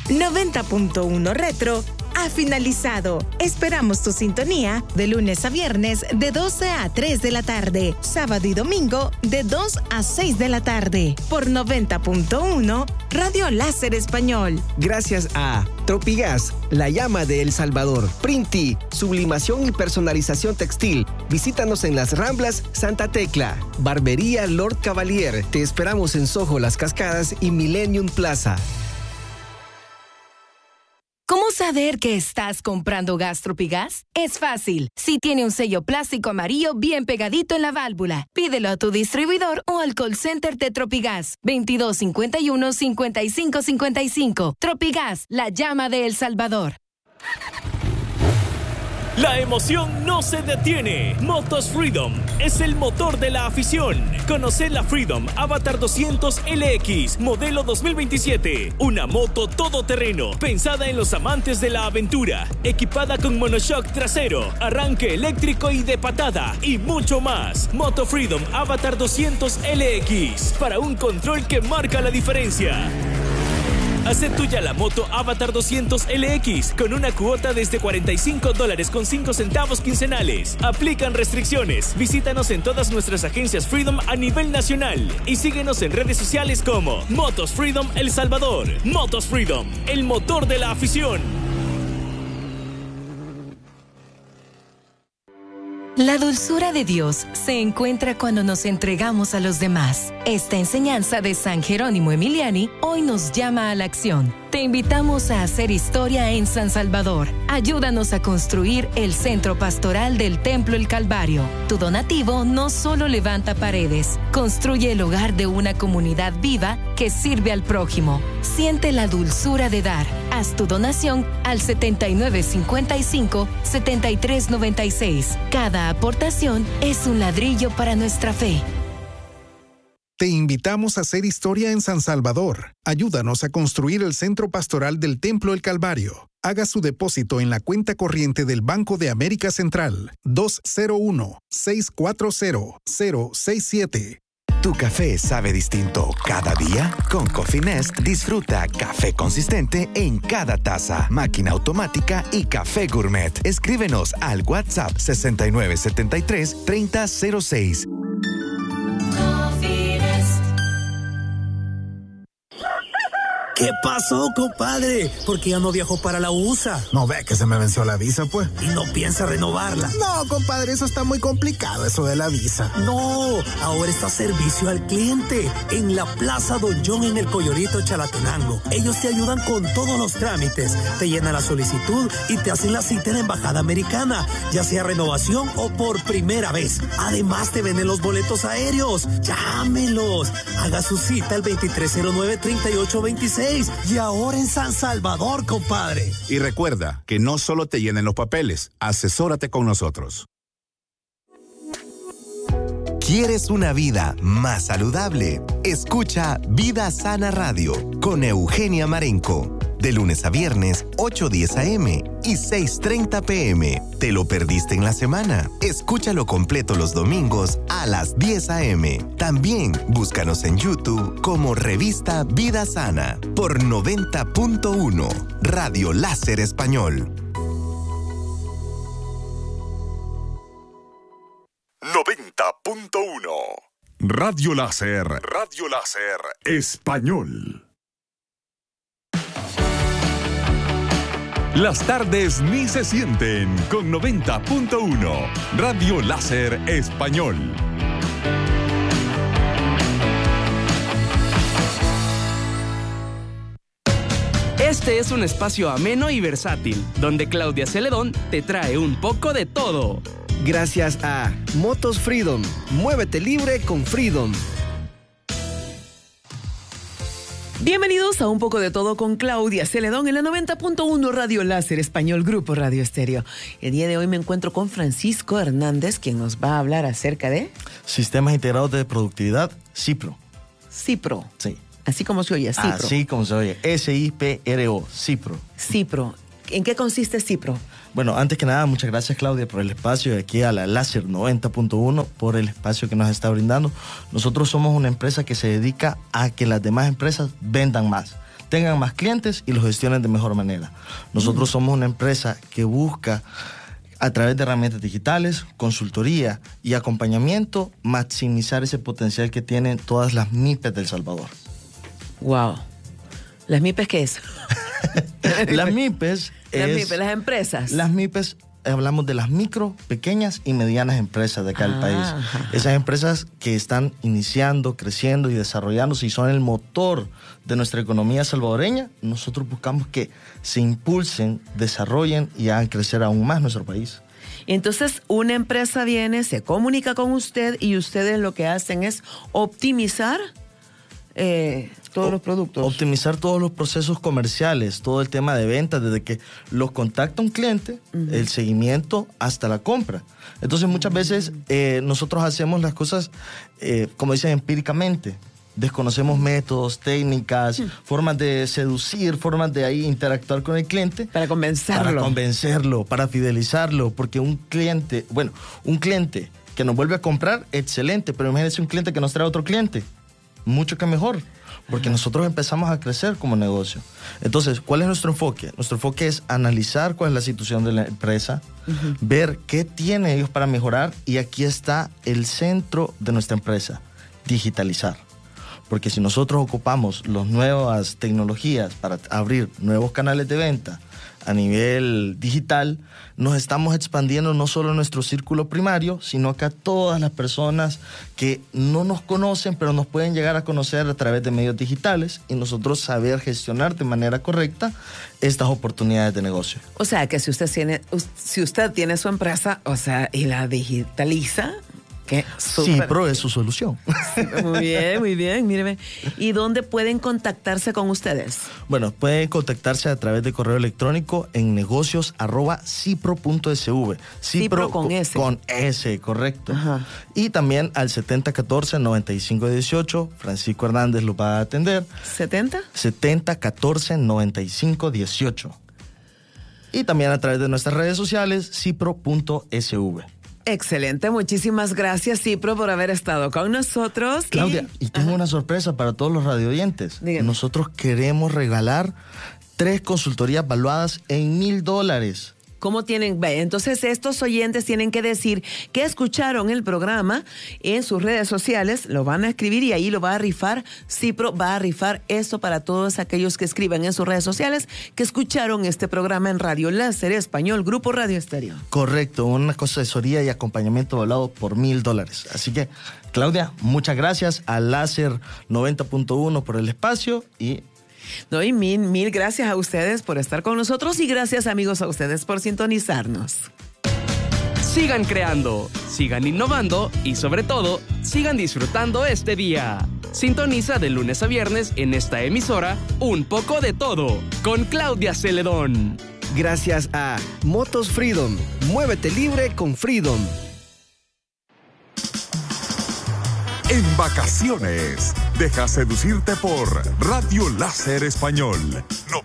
90.1 Retro ha finalizado. Esperamos tu sintonía de lunes a viernes de 12 a 3 de la tarde, sábado y domingo de 2 a 6 de la tarde, por 90.1 Radio Láser Español. Gracias a Tropigas, la llama de El Salvador, Printi, sublimación y personalización textil. Visítanos en Las Ramblas, Santa Tecla. Barbería Lord Cavalier. Te esperamos en Soho, Las Cascadas y Millennium Plaza. ¿Cómo saber que estás comprando gas Tropigas? Es fácil. Si tiene un sello plástico amarillo bien pegadito en la válvula, pídelo a tu distribuidor o al call center de Tropigas. 2251-5555. Tropigas, la llama de El Salvador. La emoción no se detiene. Motos Freedom es el motor de la afición. Conoce la Freedom Avatar 200 LX, modelo 2027. Una moto todoterreno, pensada en los amantes de la aventura. Equipada con monoshock trasero, arranque eléctrico y de patada, y mucho más. Moto Freedom Avatar 200 LX, para un control que marca la diferencia. Hace tuya la moto Avatar 200 LX con una cuota desde $45.05 quincenales. Aplican restricciones. Visítanos en todas nuestras agencias Freedom a nivel nacional y síguenos en redes sociales como Motos Freedom El Salvador. Motos Freedom, el motor de la afición. La dulzura de Dios se encuentra cuando nos entregamos a los demás. Esta enseñanza de San Jerónimo Emiliani hoy nos llama a la acción. Te invitamos a hacer historia en San Salvador. Ayúdanos a construir el centro pastoral del Templo El Calvario. Tu donativo no solo levanta paredes, construye el hogar de una comunidad viva que sirve al prójimo. Siente la dulzura de dar. Haz tu donación al 7955-7396. Cada aportación es un ladrillo para nuestra fe. Te invitamos a hacer historia en San Salvador. Ayúdanos a construir el centro pastoral del Templo El Calvario. Haga su depósito en la cuenta corriente del Banco de América Central, 201-640-067. ¿Tu café sabe distinto cada día? Con Coffee Nest disfruta café consistente en cada taza, máquina automática y café gourmet. Escríbenos al WhatsApp 6973-3006. ¿Qué pasó, compadre? ¿Por qué ya no viajó para la USA? No ve que se me venció la visa, pues. ¿Y no piensa renovarla? No, compadre, eso está muy complicado, eso de la visa. No, ahora está servicio al cliente en la Plaza Don John en el Coyorito, Chalatenango. Ellos te ayudan con todos los trámites, te llenan la solicitud y te hacen la cita en la Embajada Americana, ya sea renovación o por primera vez. Además, te venden los boletos aéreos. Llámelos. Haga su cita al 2309-3826. Y ahora en San Salvador, compadre. Y recuerda que no solo te llenen los papeles, asesórate con nosotros. ¿Quieres una vida más saludable? Escucha Vida Sana Radio con Eugenia Marenco. De lunes a viernes, 8:10 a.m. y 6:30 p.m. ¿Te lo perdiste en la semana? Escúchalo completo los domingos a las 10 a.m. También búscanos en YouTube como Revista Vida Sana por 90.1 Radio Láser Español. 90.1 Radio Láser Español. Las tardes ni se sienten con 90.1 Radio Láser Español. Este es un espacio ameno y versátil, donde Claudia Celedón te trae un poco de todo. Gracias a Motos Freedom. Muévete libre con Freedom. Bienvenidos a Un Poco de Todo con Claudia Celedón en la 90.1 Radio Láser Español, Grupo Radio Estéreo. El día de hoy me encuentro con Francisco Hernández, quien nos va a hablar acerca de... Sistemas Integrados de Productividad, CIPRO. CIPRO. Sí. Así como se oye, CIPRO. Así como se oye, SIPRO, CIPRO. CIPRO. ¿En qué consiste CIPRO? Bueno, antes que nada, muchas gracias, Claudia, por el espacio y aquí a la Láser 90.1, por el espacio que nos está brindando. Nosotros somos una empresa que se dedica a que las demás empresas vendan más. tengan más clientes y los gestionen de mejor manera. Nosotros somos una empresa que busca, a través de herramientas digitales, consultoría y acompañamiento, maximizar ese potencial que tienen todas las MIPES del Salvador. Wow. ¿Las MIPES qué es? Las MIPES las empresas. Las MIPES, hablamos de las micro, pequeñas y medianas empresas de acá del país. Ajá. Esas empresas que están iniciando, creciendo y desarrollándose y son el motor de nuestra economía salvadoreña, nosotros buscamos que se impulsen, desarrollen y hagan crecer aún más nuestro país. Entonces, una empresa viene, se comunica con usted y ustedes lo que hacen es optimizar todos los productos. Optimizar todos los procesos comerciales, todo el tema de ventas, desde que los contacta un cliente, el seguimiento hasta la compra. Entonces, muchas veces nosotros hacemos las cosas, como dicen, empíricamente. Desconocemos métodos, técnicas, formas de seducir, formas de ahí interactuar con el cliente. Para convencerlo. Para fidelizarlo, porque un cliente que nos vuelve a comprar, excelente, pero imagínense un cliente que nos trae otro cliente, mucho que mejor, porque nosotros empezamos a crecer como negocio. Entonces, ¿cuál es nuestro enfoque? Nuestro enfoque es analizar cuál es la situación de la empresa, ver qué tienen ellos para mejorar, y aquí está el centro de nuestra empresa, digitalizar. Porque si nosotros ocupamos las nuevas tecnologías para abrir nuevos canales de venta a nivel digital, nos estamos expandiendo no solo en nuestro círculo primario, sino que a todas las personas que no nos conocen, pero nos pueden llegar a conocer a través de medios digitales, y nosotros saber gestionar de manera correcta estas oportunidades de negocio. O sea, que si usted tiene su empresa, o sea, y la digitaliza, que Cipro es su solución. Muy bien, míreme. ¿Y dónde pueden contactarse con ustedes? Bueno, pueden contactarse a través de correo electrónico en negocios@cipro.sv. Cipro con S. Con S, correcto. Ajá. Y también al 7014-9518. Francisco Hernández lo va a atender. ¿70? 7014-9518. Y también a través de nuestras redes sociales, cipro.sv. Excelente, muchísimas gracias, Cipro, por haber estado con nosotros. Claudia, y tengo una sorpresa para todos los radioyentes. Dígame. Nosotros queremos regalar 3 consultorías valuadas en $1,000. ¿Cómo tienen? Entonces, estos oyentes tienen que decir que escucharon el programa en sus redes sociales, lo van a escribir y ahí lo va a rifar. Cipro va a rifar esto para todos aquellos que escriban en sus redes sociales que escucharon este programa en Radio Láser Español, Grupo Radio Estéreo. Correcto, una asesoría y acompañamiento valorado por $1,000. Así que, Claudia, muchas gracias a Láser 90.1 por el espacio y... No, y mil gracias a ustedes por estar con nosotros y gracias, amigos, a ustedes por sintonizarnos. Sigan creando, sigan innovando y, sobre todo, sigan disfrutando este día. Sintoniza de lunes a viernes en esta emisora Un Poco de Todo con Claudia Celedón. Gracias a Motos Freedom. Muévete libre con Freedom. En vacaciones, deja seducirte por Radio Láser Español 90.1.